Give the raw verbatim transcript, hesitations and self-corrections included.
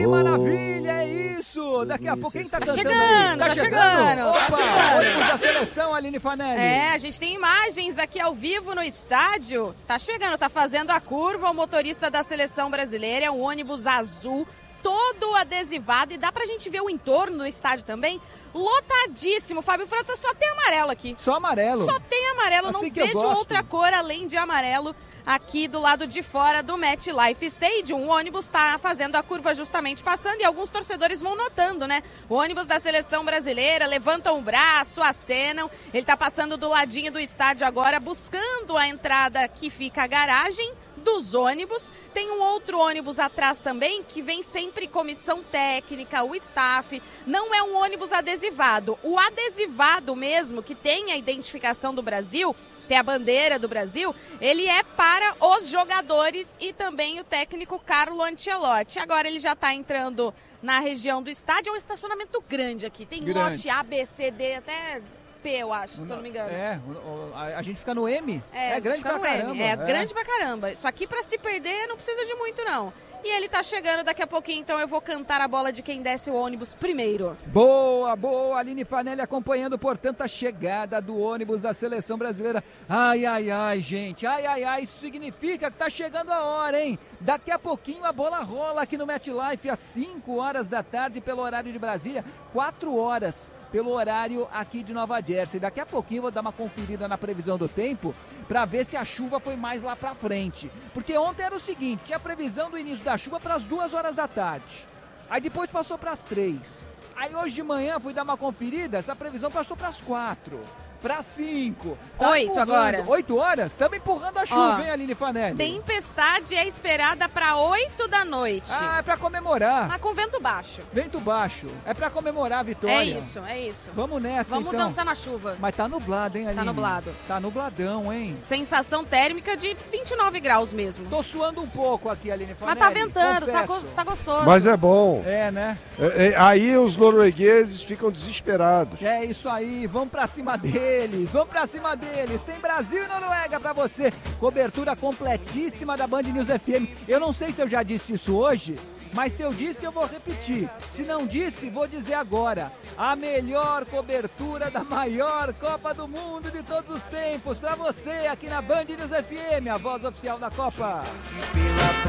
que maravilha, é isso! Daqui a pouco, quem tá, tá cantando chegando, aí? Tá chegando, tá chegando! Opa, tá chegando! Ônibus da seleção, Aline Fanelli! É, a gente tem imagens aqui ao vivo no estádio. Tá chegando, tá fazendo a curva, o motorista da seleção brasileira, é um ônibus azul, todo adesivado, e dá pra gente ver o entorno do estádio também, lotadíssimo. Fábio França, só tem amarelo aqui. Só amarelo? Só tem amarelo, Assim não que eu vejo gosto. outra cor além de amarelo aqui do lado de fora do MetLife Stadium. O ônibus está fazendo a curva justamente passando e alguns torcedores vão notando, né? O ônibus da seleção brasileira levantam o braço, acenam. Ele está passando do ladinho do estádio agora, buscando a entrada que fica a garagem dos ônibus. Tem um outro ônibus atrás também, que vem sempre comissão técnica, o staff. Não é um ônibus adesivado. O adesivado mesmo, que tem a identificação do Brasil, tem a bandeira do Brasil, ele é para os jogadores e também o técnico Carlo Ancelotti. Agora ele já está entrando na região do estádio. É um estacionamento grande aqui. Tem grande. lote A, B, C, D, até P, eu acho, se eu não me engano. É, a, a gente fica no M. É, é grande pra caramba. É, é grande pra caramba. Isso aqui, pra se perder, não precisa de muito, não. E ele tá chegando daqui a pouquinho, então eu vou cantar a bola de quem desce o ônibus primeiro. Boa, boa, Aline Fanelli acompanhando, portanto, a chegada do ônibus da seleção brasileira. Ai, ai, ai, gente, ai, ai, ai, isso significa que tá chegando a hora, hein? Daqui a pouquinho a bola rola aqui no MetLife às cinco horas da tarde pelo horário de Brasília, quatro horas pelo horário aqui de Nova Jersey. Daqui a pouquinho eu vou dar uma conferida na previsão do tempo para ver se a chuva foi mais lá para frente. Porque ontem era o seguinte, tinha a previsão do início da chuva para as duas horas da tarde. Aí depois passou para as três. Aí hoje de manhã fui dar uma conferida, essa previsão passou para as quatro. Para cinco. Tá Oito agora. Oito horas? Estamos empurrando a chuva, Ó, hein, Aline Fanelli? Tempestade é esperada para oito da noite. Ah, é para comemorar. Mas com vento baixo. Vento baixo. É para comemorar a vitória. É isso, é isso. Vamos nessa, Vamos então. dançar na chuva. Mas tá nublado, hein, Aline? Tá nublado. Tá nubladão, hein? Sensação térmica de vinte e nove graus mesmo. Tô suando um pouco aqui, Aline Mas Fanelli. tá ventando, tá, confesso. go- tá gostoso. Mas é bom. É, né? É, é, aí os noruegueses ficam desesperados. É isso aí, vamos pra cima deles, vamos pra cima deles. Tem Brasil e Noruega pra você. Cobertura completíssima da Band News F M. Eu não sei se eu já disse isso hoje, mas se eu disse, eu vou repetir. Se não disse, vou dizer agora. A melhor cobertura da maior Copa do Mundo de todos os tempos pra você aqui na Band News F M, a voz oficial da Copa.